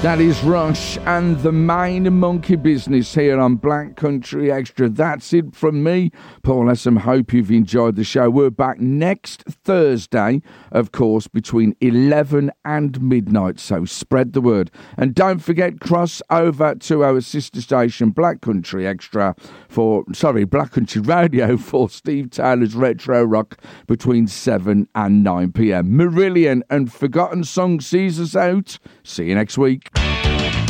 That is Rush and the main monkey business here on Black Country Extra. That's it from me, Paul Essam. Hope you've enjoyed the show. We're back next Thursday, of course, between 11 and midnight. So spread the word. And don't forget, cross over to our sister station, Black Country Radio for Steve Taylor's Retro Rock between 7 and 9 p.m. Marillion and Forgotten Song sees us out. See you next week.